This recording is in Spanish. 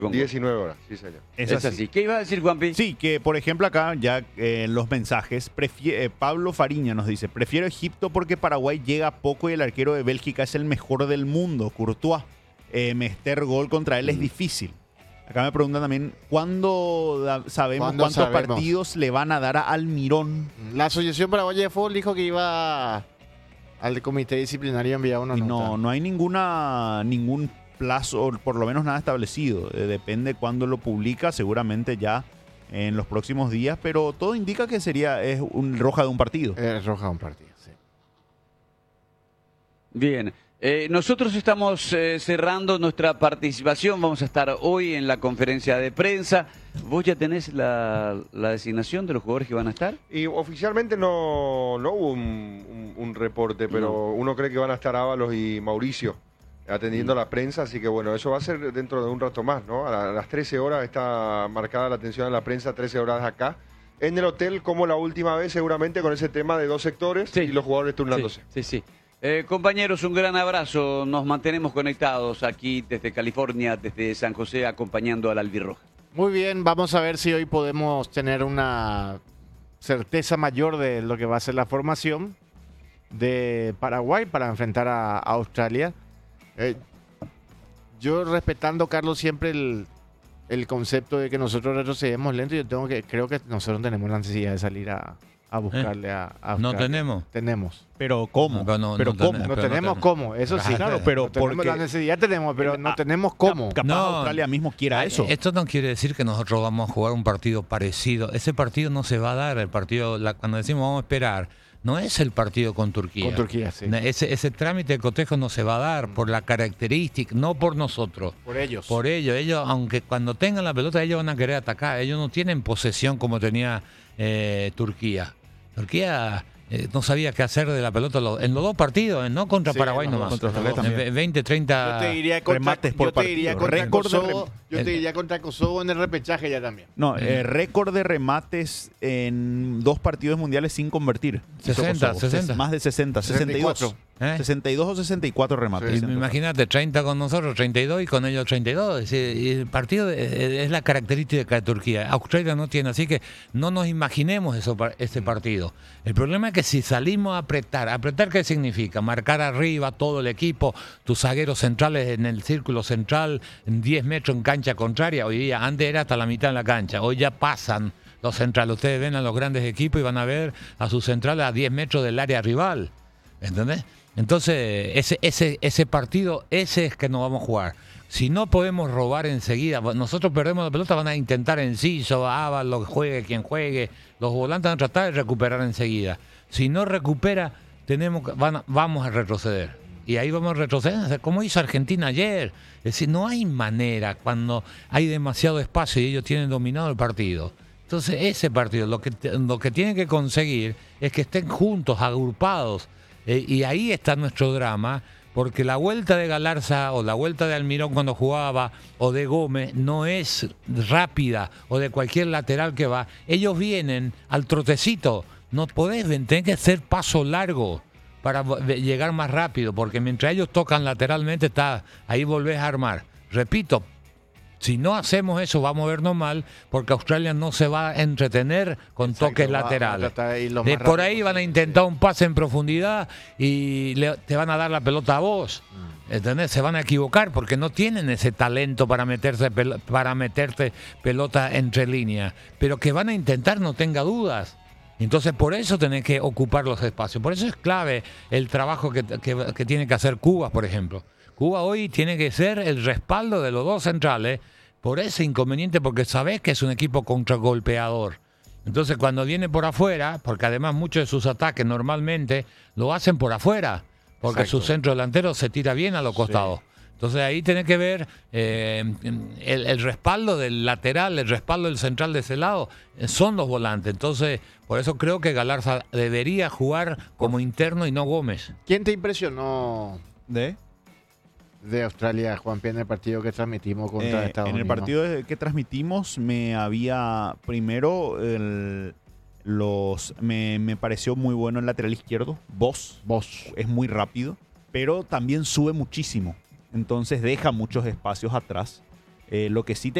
19 horas, sí señor. Es así. ¿Qué iba a decir, Juanpi? Sí, que por ejemplo acá ya en los mensajes, Pablo Fariña nos dice, prefiero Egipto porque Paraguay llega poco y el arquero de Bélgica es el mejor del mundo, Courtois. Meter gol contra él es difícil. Acá me preguntan también, ¿cuántos partidos le van a dar a Almirón? La Asociación Paraguaya de Fútbol dijo que iba al comité disciplinario a enviar una nota. No hay ningún plazo, por lo menos nada establecido. Depende cuándo lo publica, seguramente ya en los próximos días, pero todo indica que es roja de un partido. Es roja de un partido, sí. Bien. Nosotros estamos cerrando nuestra participación. Vamos a estar hoy en la conferencia de prensa. ¿Vos ya tenés la designación de los jugadores que van a estar? Y oficialmente no hubo un reporte, pero uno cree que van a estar Ábalos y Mauricio atendiendo a la prensa, así que bueno, eso va a ser dentro de un rato más, ¿no? A las 13 horas está marcada la atención de la prensa, 13 horas acá, en el hotel, como la última vez seguramente con ese tema de 2 sectores y los jugadores turnándose. Sí. Compañeros, un gran abrazo. Nos mantenemos conectados aquí desde California, desde San José, acompañando al Albirroja. Muy bien, vamos a ver si hoy podemos tener una certeza mayor de lo que va a ser la formación de Paraguay para enfrentar a Australia. Yo respetando, Carlos, siempre el concepto de que nosotros retrocedemos lento, creo que nosotros tenemos la necesidad de salir a buscarle a Australia. No tenemos. Tenemos. Pero ¿cómo? No tenemos cómo, eso sí. Claro, pero porque la necesidad tenemos, pero no tenemos cómo. Capaz Australia mismo quiera eso. Esto no quiere decir que nosotros vamos a jugar un partido parecido. Ese partido no se va a dar. Cuando decimos vamos a esperar, no es el partido con Turquía. Con Turquía, sí. Ese trámite de cotejo no se va a dar por la característica, no por nosotros. Por ellos. Por ellos, aunque cuando tengan la pelota, ellos van a querer atacar. Ellos no tienen posesión como tenía Turquía. Turquía no sabía qué hacer de la pelota en los 2 partidos, no contra Paraguay nomás. Contra Australia también. 20, 30 remates por partido. Yo te diría contra Kosovo en el repechaje ya también. No, récord de remates en 2 partidos mundiales sin convertir. 60. Más de 60, 62. 62 o 64 remates. Sí, imagínate, 30 con nosotros, 32 y con ellos 32. Y el partido es la característica de Turquía. Australia no tiene, así que no nos imaginemos ese partido. El problema es que si salimos a ¿apretar qué significa? Marcar arriba todo el equipo, tus zagueros centrales en el círculo central, en 10 metros en cancha contraria. Hoy día, antes era hasta la mitad de la cancha, hoy ya pasan los centrales. Ustedes ven a los grandes equipos y van a ver a sus centrales a 10 metros del área rival. ¿Entendés? Entonces, ese partido, ese es que no vamos a jugar. Si no podemos robar enseguida, nosotros perdemos la pelota, van a intentar Enciso, Ábalos, juegue quien juegue, los volantes van a tratar de recuperar enseguida. Si no recupera, vamos a retroceder. Y ahí vamos a retroceder, como hizo Argentina ayer. Es decir, no hay manera cuando hay demasiado espacio y ellos tienen dominado el partido. Entonces, ese partido, lo que tienen que conseguir es que estén juntos, agrupados. Y ahí está nuestro drama, porque la vuelta de Galarza o la vuelta de Almirón cuando jugaba o de Gómez no es rápida, o de cualquier lateral que va. Ellos vienen al trotecito, no podés, tenés que hacer paso largo para llegar más rápido, porque mientras ellos tocan lateralmente, ahí volvés a armar. Repito, si no hacemos eso, vamos a vernos mal, porque Australia no se va a entretener con toques laterales. Por ahí van a intentar un pase en profundidad y te van a dar la pelota a vos. ¿Entendés? Se van a equivocar porque no tienen ese talento para meterte pelota entre líneas. Pero que van a intentar, no tenga dudas. Entonces, por eso tenés que ocupar los espacios. Por eso es clave el trabajo que tiene que hacer Cuba, por ejemplo. Cuba hoy tiene que ser el respaldo de los 2 centrales por ese inconveniente, porque sabés que es un equipo contragolpeador. Entonces, cuando viene por afuera, porque además muchos de sus ataques normalmente lo hacen por afuera, porque su centro delantero se tira bien a los costados. Sí. Entonces, ahí tenés que ver el respaldo del lateral, el respaldo del central de ese lado, son los volantes. Entonces, por eso creo que Galarza debería jugar como interno y no Gómez. ¿Quién te impresionó de Australia, Juan P, en el partido que transmitimos contra Estados Unidos? En el partido que transmitimos primero me pareció muy bueno el lateral izquierdo, Bosz es muy rápido, pero también sube muchísimo, entonces deja muchos espacios atrás. Lo que sí